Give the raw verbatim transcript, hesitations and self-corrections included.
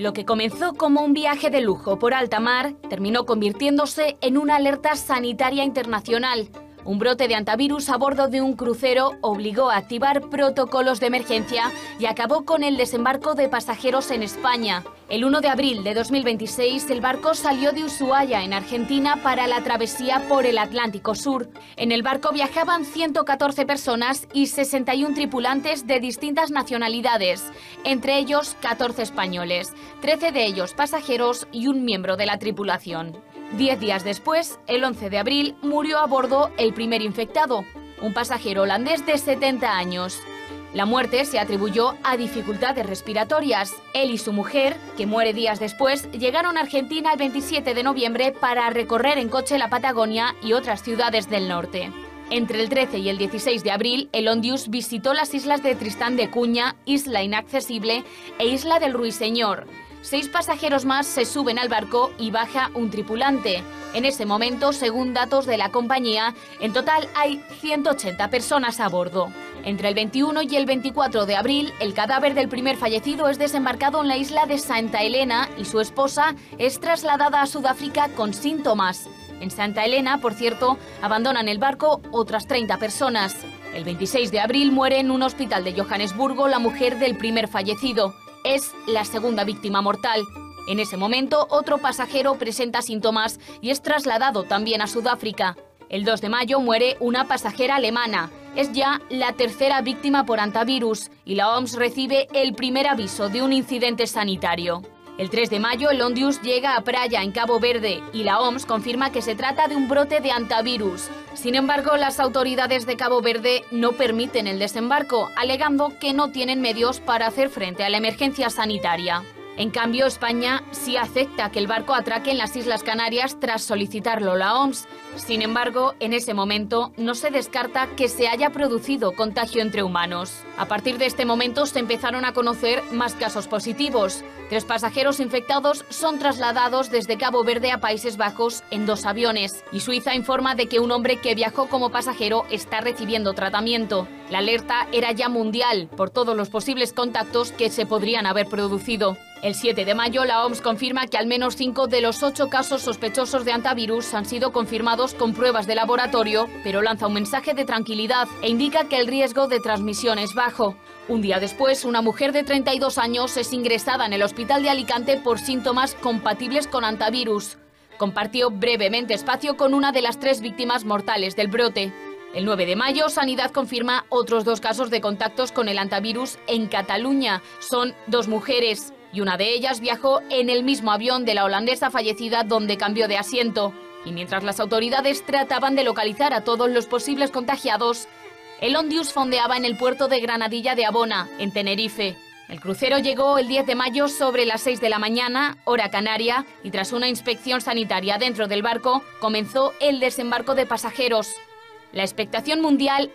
Lo que comenzó como un viaje de lujo por alta mar terminó convirtiéndose en una alerta sanitaria internacional. Un brote de hantavirus a bordo de un crucero obligó a activar protocolos de emergencia y acabó con el desembarco de pasajeros en España. El uno de abril de dos mil veintiséis, el barco salió de Ushuaia, en Argentina, para la travesía por el Atlántico Sur. En el barco viajaban ciento catorce personas y sesenta y uno tripulantes de distintas nacionalidades, entre ellos catorce españoles, trece de ellos pasajeros y un miembro de la tripulación. Diez días después, el once de abril, murió a bordo el primer infectado, un pasajero holandés de setenta años. La muerte se atribuyó a dificultades respiratorias. Él y su mujer, que muere días después, llegaron a Argentina el veintisiete de noviembre para recorrer en coche la Patagonia y otras ciudades del norte. Entre el trece y el dieciséis de abril, el Ondius visitó las islas de Tristán de Cunha, Isla Inaccesible e Isla del Ruiseñor. Seis pasajeros más se suben al barco y baja un tripulante. En ese momento, según datos de la compañía, en total hay ciento ochenta personas a bordo. Entre el veintiuno y el veinticuatro de abril, el cadáver del primer fallecido es desembarcado en la isla de Santa Elena y su esposa es trasladada a Sudáfrica con síntomas. En Santa Elena, por cierto, abandonan el barco otras treinta personas. El veintiséis de abril muere en un hospital de Johannesburgo la mujer del primer fallecido. Es la segunda víctima mortal. En ese momento, otro pasajero presenta síntomas y es trasladado también a Sudáfrica. El dos de mayo muere una pasajera alemana. Es ya la tercera víctima por hantavirus y la O M S recibe el primer aviso de un incidente sanitario. El tres de mayo, el Ondius llega a Praia, en Cabo Verde, y la O M S confirma que se trata de un brote de hantavirus. Sin embargo, las autoridades de Cabo Verde no permiten el desembarco, alegando que no tienen medios para hacer frente a la emergencia sanitaria. En cambio, España sí acepta que el barco atraque en las Islas Canarias tras solicitarlo la O M S. Sin embargo, en ese momento no se descarta que se haya producido contagio entre humanos. A partir de este momento se empezaron a conocer más casos positivos. Tres pasajeros infectados son trasladados desde Cabo Verde a Países Bajos en dos aviones. Y Suiza informa de que un hombre que viajó como pasajero está recibiendo tratamiento. La alerta era ya mundial por todos los posibles contactos que se podrían haber producido. El siete de mayo, la O M S confirma que al menos cinco de los ocho casos sospechosos de hantavirus han sido confirmados con pruebas de laboratorio, pero lanza un mensaje de tranquilidad e indica que el riesgo de transmisión es bajo. Un día después, una mujer de treinta y dos años es ingresada en el hospital de Alicante por síntomas compatibles con hantavirus. Compartió brevemente espacio con una de las tres víctimas mortales del brote. El nueve de mayo, Sanidad confirma otros dos casos de contactos con el hantavirus en Cataluña. Son dos mujeres y una de ellas viajó en el mismo avión de la holandesa fallecida donde cambió de asiento. Y mientras las autoridades trataban de localizar a todos los posibles contagiados, el Ondius fondeaba en el puerto de Granadilla de Abona, en Tenerife. El crucero llegó el diez de mayo sobre las seis de la mañana, hora canaria, y tras una inspección sanitaria dentro del barco, comenzó el desembarco de pasajeros. La expectación mundial